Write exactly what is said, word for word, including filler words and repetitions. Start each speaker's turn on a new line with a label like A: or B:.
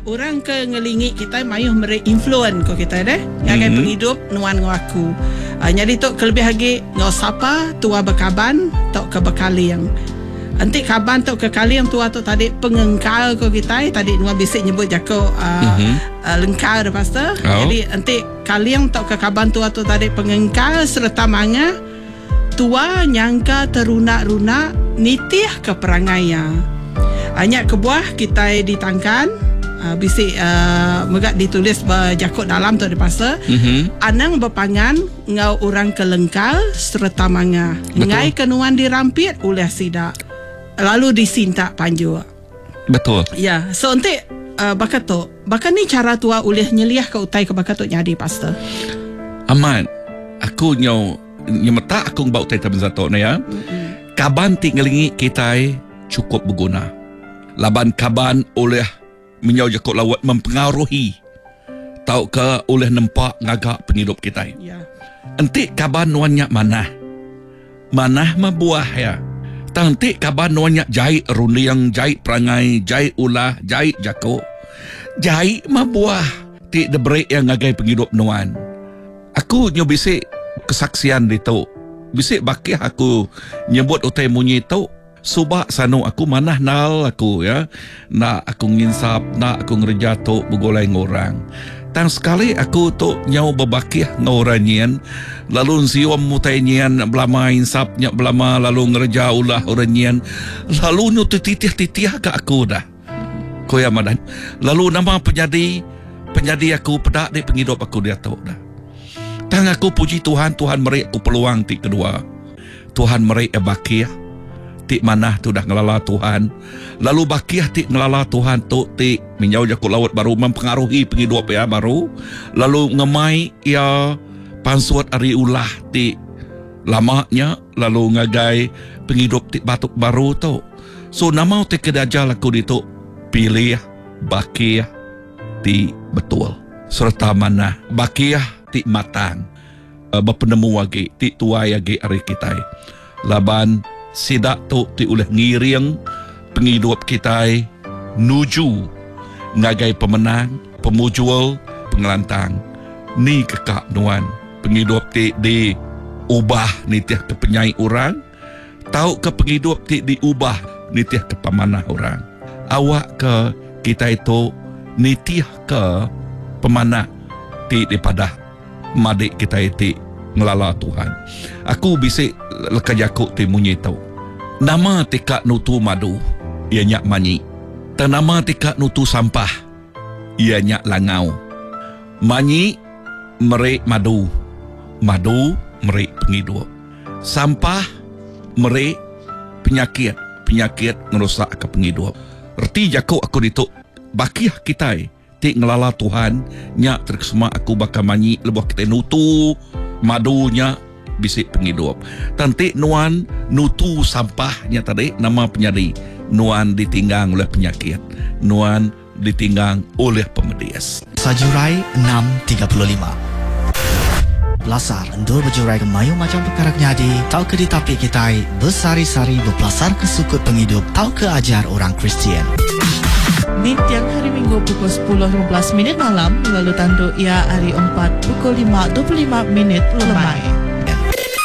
A: orang ke ngelingi kita mayuh mere influence ko kita deh. Yang mm-hmm. penghidup nuan ngaku. Uh, jadi tok kelebih lagi ngau sapa tua bekaban tok ke bekaliang. Nanti kaban tok ke kaliang tua tok tadi pengengkal ko kita tadi nuan bisik nyebut jako uh, mm-hmm. uh, lengkal dah pastor. Oh. Jadi nanti kaliang tok ke kaban tua tok tadi pengengkal serta manga tua nyangka terunak-runak nitih ke perangainya. Hanya kebuah kita ditangkan uh, bisik uh, megak ditulis berjakut dalam tu di pasal mm-hmm. anang berpangan ngau orang kelengkal serta manga ngai kenuan dirampit oleh sidak lalu disintak panju.
B: Betul.
A: Ya, so nanti uh, bakat tu bakat ni cara tua oleh nyeliah ke utai ke bakat tu nyadi pasal.
B: Aman, aku nyau nyemeta aku bau utai taben zato na ya. Mm-hmm. Kaban ti ngelingi kita cukup berguna. Laban kaban oleh menyau jakut lawat mempengaruhi tau ke oleh nampak ngagak penghidup kita.
A: Ya.
B: Enti kaban nuannya manah. Manah membuah ya. Tanti kaban nuannya jahit rundiang, jahit perangai, jahit ulah, jahit jakut. Jahit membuah ti debreak yang ngagai penghidup nuan. Aku nyo bisik kesaksian di tu. Bisik bakih aku nyebut utai munyi tu. Subak sanu aku manah nal aku ya. Nak aku nginsap, nak aku ngerja tu begolai ngorang. Tang sekali aku tu nyau berbakih ngorang nyian. Lalu siwam mutai nyian belama insap nyak belama lalu ngerja ulah orang nyian. Lalu nyu titih-titih ke aku dah. Koya madan. Lalu nama penjadi penjadi aku pedak di penghidup aku dia tu dah. Tang aku puji Tuhan, Tuhan meri aku peluang ti kedua. Tuhan meri bakih ti manah tu dah ngelala Tuhan. Lalu bakiah ti ngelala Tuhan tu ti menyau jakut laut baru mempengaruhi penghidup ya baru. Lalu ngemai ya pansuat ari ulah ti lamanya lalu ngagai penghidup ti batuk baru tu. So nama ti kedajal aku di tu pilih bakiah ti betul serta manah bakiah ti matang uh, berpenemu lagi ti tuai lagi ari kita. Laban sidak tu ti oleh ngiring penghidup kita nuju ngagai pemenang, pemujual, pengelantang. Ni kekak nuan penghidup ti di ubah nitiah ke penyai orang, tahu ke penghidup ti diubah nitiah ke pemanah orang. Awak ke kita itu nitiah ke pemanah ti daripada madik kita itu ngelala Tuhan. Aku bisik leka jakuk ti munyi tau. Nama tika nutu madu, ia nyak manyi. Dan nama tika nutu sampah, ia nyak langau. Manyi merik madu, madu merik penghidup. Sampah merik penyakit, penyakit merosak ke penghidup. Erti jakuk aku dituk bakiah kita ti ngelala Tuhan nyak terkesema aku bakal manyi lebuh kita nutu madunya bisik penghidup. Tanti nuan nutu sampahnya tadi nama penyadi. Nuan ditinggang oleh penyakit. Nuan ditinggang oleh pemedias.
C: Sajurai enam tiga puluh lima. Belasar endur berjurai ke mayu macam perkara nyadi. Tau ke ditapik kita bersari-sari berpelasar ke sukut penghidup. Tau ke ajar orang Kristian.
D: Ni tiang hari Minggu pukul sepuluh lima belas minit malam. Lalu tandu ia hari empat pukul lima dua puluh lima minit lemai.